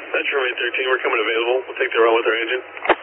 Metro 813, we're coming available. We'll take the run with our engine.